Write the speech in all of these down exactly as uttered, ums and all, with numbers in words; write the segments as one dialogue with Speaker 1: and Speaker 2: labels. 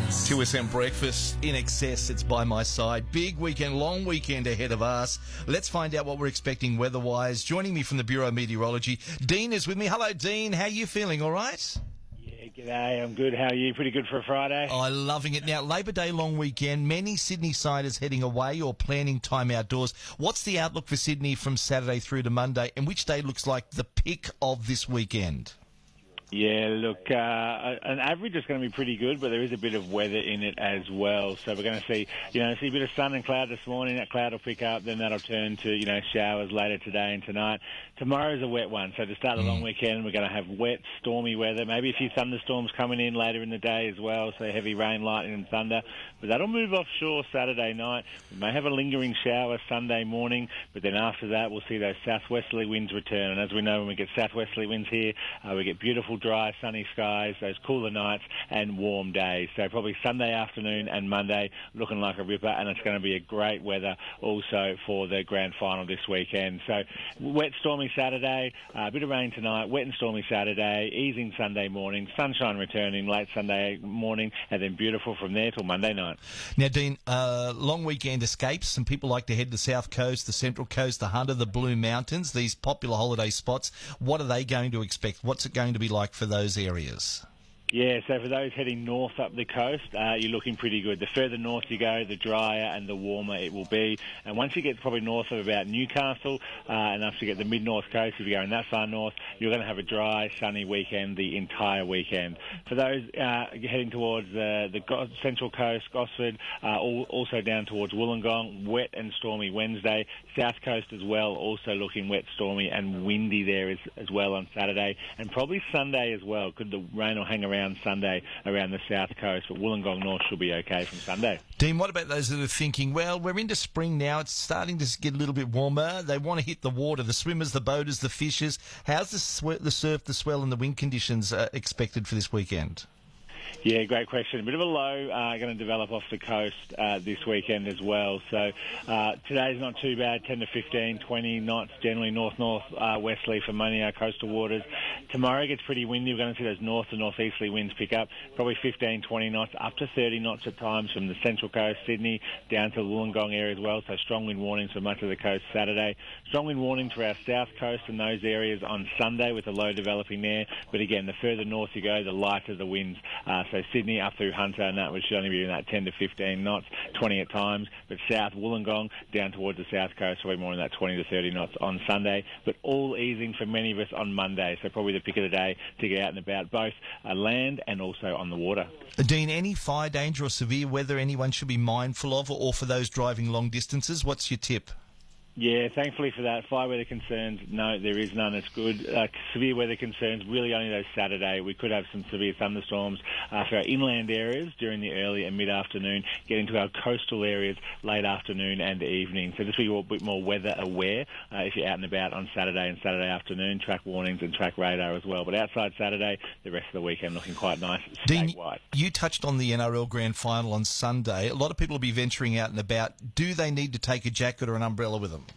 Speaker 1: two S M Breakfast in excess. It's by my side. Big weekend, long weekend ahead of us. Let's find out what we're expecting weather-wise. Joining me from the Bureau of Meteorology, Dean is with me. Hello, Dean. How are you feeling? All right?
Speaker 2: Yeah, g'day. I'm good. How are you? Pretty good for a Friday.
Speaker 1: Oh, I'm loving it. Now, Labor Day long weekend. Many Sydney-siders heading away or planning time outdoors. What's the outlook for Sydney from Saturday through to Monday, and which day looks like the pick of this weekend?
Speaker 2: Yeah, look, uh, an average is going to be pretty good, but there is a bit of weather in it as well. So we're going to see, you know, see a bit of sun and cloud this morning. That cloud will pick up, then that'll turn to, you know, showers later today and tonight. Tomorrow's a wet one, so to start the long weekend, we're going to have wet, stormy weather. Maybe a few thunderstorms coming in later in the day as well, so heavy rain, lightning and thunder. But that'll move offshore Saturday night. We may have a lingering shower Sunday morning, but then after that, we'll see those southwesterly winds return. And as we know, when we get southwesterly winds here, uh, we get beautiful, dry, sunny skies, those cooler nights and warm days. So probably Sunday afternoon and Monday looking like a ripper, and it's going to be a great weather also for the grand final this weekend. So wet, stormy Saturday, uh, a bit of rain tonight, wet and stormy Saturday, easing Sunday morning, sunshine returning late Sunday morning, and then beautiful from there till Monday night.
Speaker 1: Now, Dean, uh, long weekend escapes. Some people like to head to the South Coast, the Central Coast, the Hunter, the Blue Mountains, these popular holiday spots. What are they going to expect? What's it going to be like for those areas?
Speaker 2: Yeah, so for those heading north up the coast, uh, you're looking pretty good. The further north you go, the drier and the warmer it will be. And once you get probably north of about Newcastle, uh, and after you get the mid-north coast, if you're going that far north, you're going to have a dry, sunny weekend the entire weekend. For those uh, heading towards uh, the Go- Central Coast, Gosford, uh, all, also down towards Wollongong, wet and stormy Wednesday. South Coast as well, also looking wet, stormy and windy there as, as well on Saturday. And probably Sunday as well. Could the rain will hang around Sunday around the south coast, but Wollongong North should be okay from Sunday.
Speaker 1: Dean, what about those that are thinking, well, we're into spring now, it's starting to get a little bit warmer, they want to hit the water, the swimmers, the boaters, the fishers. How's the, sw- the surf, the swell and the wind conditions uh, expected for this weekend?
Speaker 2: Yeah, great question. A bit of a low uh, going to develop off the coast uh, this weekend as well. So uh, today's not too bad, ten to fifteen, twenty knots, generally north-north uh, westerly for many of our coastal waters. Tomorrow gets pretty windy. We're going to see those north to northeasterly winds pick up, probably fifteen, twenty knots, up to thirty knots at times from the central coast, Sydney, down to the Wollongong area as well. So strong wind warnings for much of the coast Saturday. Strong wind warnings for our south coast and those areas on Sunday with the low developing there. But again, the further north you go, the lighter the winds. Uh, so Sydney up through Hunter, and that should only be in that ten to fifteen knots, twenty at times. But south Wollongong down towards the south coast, probably more in that twenty to thirty knots on Sunday. But all easing for many of us on Monday. So probably the pick of the day to get out and about, both uh, land and also on the water.
Speaker 1: Dean, any fire danger or severe weather anyone should be mindful of, or for those driving long distances? What's your tip?
Speaker 2: Yeah, thankfully for that, fire weather concerns, no, there is none. It's good. Uh, severe weather concerns, really only those Saturday. We could have some severe thunderstorms uh, for our inland areas during the early and mid-afternoon, getting to our coastal areas late afternoon and evening. So just be a bit more weather aware uh, if you're out and about on Saturday and Saturday afternoon, track warnings and track radar as well. But outside Saturday, the rest of the weekend looking quite nice statewide.
Speaker 1: Dean, you touched on the N R L Grand Final on Sunday. A lot of people will be venturing out and about. Do they need to take a jacket or an umbrella with them?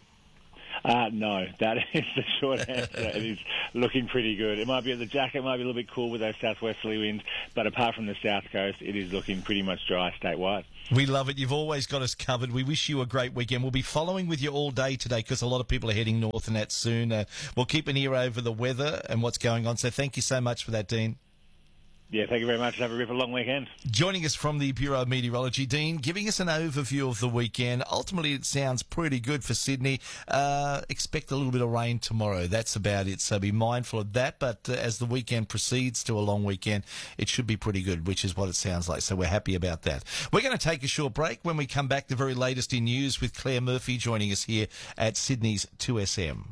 Speaker 2: Uh, no, that is the short answer. It is looking pretty good. It might be the jacket might be a little bit cool with those southwesterly winds, but apart from the south coast, it is looking pretty much dry statewide.
Speaker 1: We love it. You've always got us covered. We wish you a great weekend. We'll be following with you all day today because a lot of people are heading north and that soon. Uh, we'll keep an ear over the weather and what's going on. So thank you so much for that, Dean.
Speaker 2: Yeah, thank you very much. Have a ripper long weekend.
Speaker 1: Joining us from the Bureau of Meteorology, Dean, giving us an overview of the weekend. Ultimately, it sounds pretty good for Sydney. Uh, expect a little bit of rain tomorrow. That's about it, so be mindful of that. But uh, as the weekend proceeds to a long weekend, it should be pretty good, which is what it sounds like. So we're happy about that. We're going to take a short break. When we come back, the very latest in news with Claire Murphy joining us here at Sydney's two S M.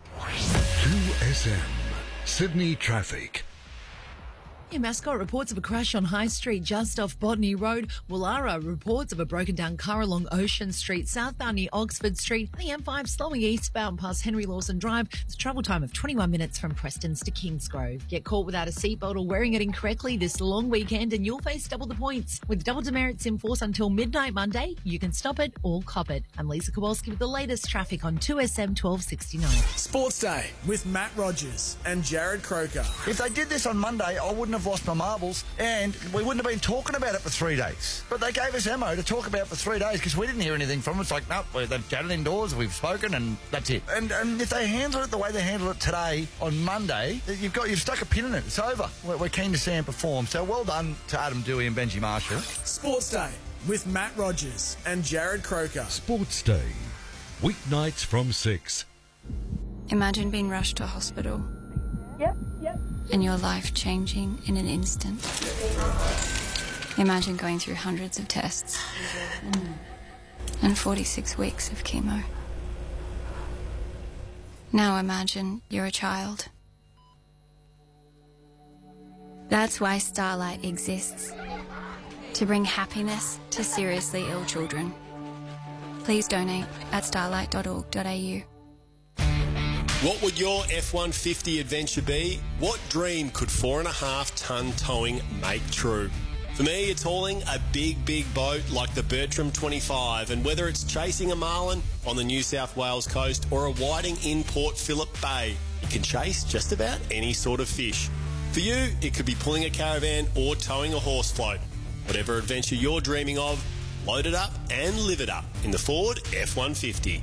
Speaker 3: two S M, Sydney Traffic.
Speaker 4: Yeah, Mascot reports of a crash on High Street just off Botany Road. Woollahra reports of a broken down car along Ocean Street, southbound near Oxford Street. The M five slowing eastbound past Henry Lawson Drive. It's a travel time of twenty-one minutes from Prestons to Kingsgrove. Get caught without a seatbelt or wearing it incorrectly this long weekend and you'll face double the points. With double demerits in force until midnight Monday, you can stop it or cop it. I'm Lisa Kowalski with the latest traffic on two S M twelve sixty-nine.
Speaker 5: Sports Day with Matt Rogers and Jared Croker.
Speaker 6: If they did this on Monday, I wouldn't have
Speaker 5: have lost my marbles, and we wouldn't have been talking about it for three days. But they gave us ammo to talk about for three days because we didn't hear anything from them. It's like, nope, they've chatted indoors, we've spoken, and that's it. And and if they handle it the way they handle it today on Monday, you've got you've stuck a pin in it. It's over. We're, we're keen to see him perform. So well done to Adam Dewey and Benji Marshall.
Speaker 6: Sports Day with Matt Rogers and Jared Croker.
Speaker 3: Sports Day, weeknights from six.
Speaker 7: Imagine being rushed to a hospital.
Speaker 8: Yep, yep.
Speaker 7: And your life changing in an instant. Imagine going through hundreds of tests and forty-six weeks of chemo. Now imagine you're a child. That's why Starlight exists. To bring happiness to seriously ill children. Please donate at starlight dot org dot a u.
Speaker 9: What would your F one fifty adventure be? What dream could four and a half tonne towing make true? For me, it's hauling a big, big boat like the Bertram twenty-five, and whether it's chasing a marlin on the New South Wales coast or a whiting in Port Phillip Bay, you can chase just about any sort of fish. For you, it could be pulling a caravan or towing a horse float. Whatever adventure you're dreaming of, load it up and live it up in the Ford F one fifty.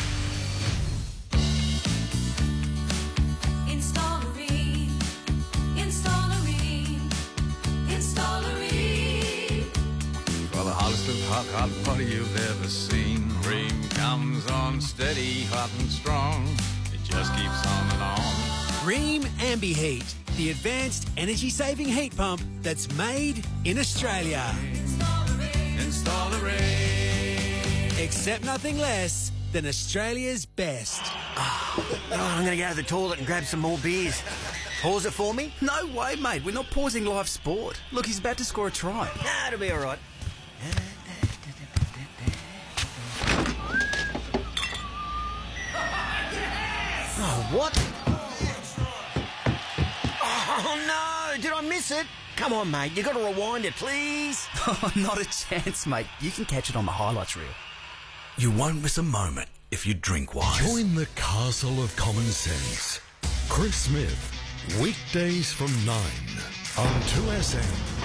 Speaker 10: For the hottest of hot, hot water you've ever seen. Ream comes on steady, hot and strong. It just keeps on and on.
Speaker 6: Ream Ambi-Heat, the advanced energy-saving heat pump that's made in Australia.
Speaker 10: Install a Ream.
Speaker 6: Accept nothing less than Australia's best.
Speaker 11: Oh, I'm going to go to the toilet and grab some more beers. Pause it for me?
Speaker 12: No way, mate. We're not pausing live sport. Look, he's about to score a try.
Speaker 11: Nah, it'll be all right. Oh, what? Oh, no! Did I miss it? Come on, mate. You got to rewind it, please.
Speaker 12: Oh, not a chance, mate. You can catch it on the highlights reel.
Speaker 13: You won't miss a moment if you drink wise.
Speaker 3: Join the castle of common sense. Chris Smith, weekdays from nine on two S M.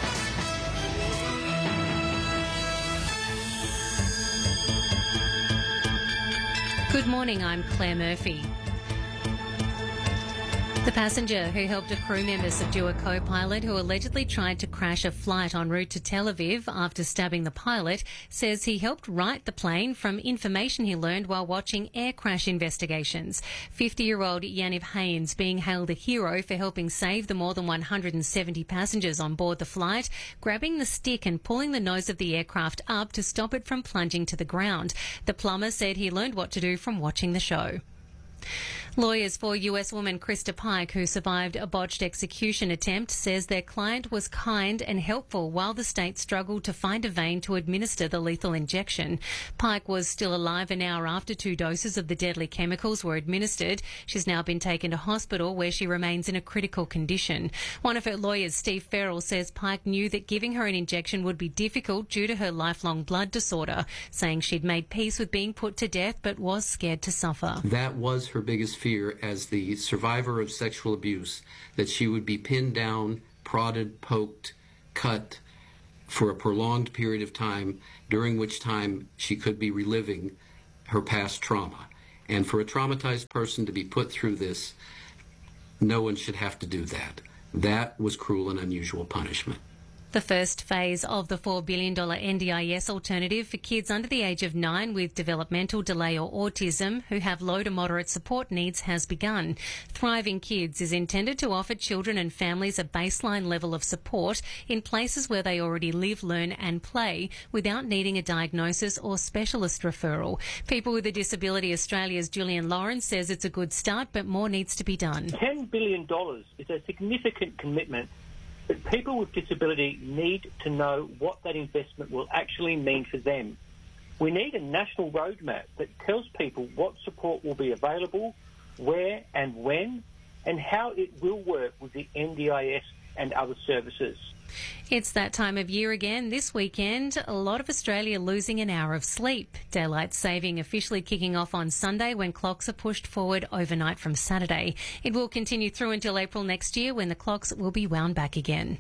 Speaker 14: Good morning, I'm Claire Murphy. The passenger who helped a crew member subdue a co-pilot who allegedly tried to crash a flight en route to Tel Aviv after stabbing the pilot says he helped right the plane from information he learned while watching air crash investigations. fifty-year-old Yaniv Haynes being hailed a hero for helping save the more than one hundred seventy passengers on board the flight, grabbing the stick and pulling the nose of the aircraft up to stop it from plunging to the ground. The plumber said he learned what to do from watching the show. Lawyers for U S woman Krista Pike, who survived a botched execution attempt, says their client was kind and helpful while the state struggled to find a vein to administer the lethal injection. Pike was still alive an hour after two doses of the deadly chemicals were administered. She's now been taken to hospital where she remains in a critical condition. One of her lawyers, Steve Farrell, says Pike knew that giving her an injection would be difficult due to her lifelong blood disorder, saying she'd made peace with being put to death but was scared to suffer.
Speaker 15: That was her biggest fear as the survivor of sexual abuse, that she would be pinned down, prodded, poked, cut for a prolonged period of time, during which time she could be reliving her past trauma. And for a traumatized person to be put through this, no one should have to do that. That was cruel and unusual punishment.
Speaker 14: The first phase of the four billion dollars N D I S alternative for kids under the age of nine with developmental delay or autism who have low to moderate support needs has begun. Thriving Kids is intended to offer children and families a baseline level of support in places where they already live, learn and play without needing a diagnosis or specialist referral. People with a Disability Australia's Julian Lawrence says it's a good start, but more needs to be done.
Speaker 16: ten billion dollars is a significant commitment. But people with disability need to know what that investment will actually mean for them. We need a national roadmap that tells people what support will be available, where and when, and how it will work with the N D I S and other services.
Speaker 14: It's that time of year again. This weekend, a lot of Australia losing an hour of sleep. Daylight saving officially kicking off on Sunday when clocks are pushed forward overnight from Saturday. It will continue through until April next year when the clocks will be wound back again.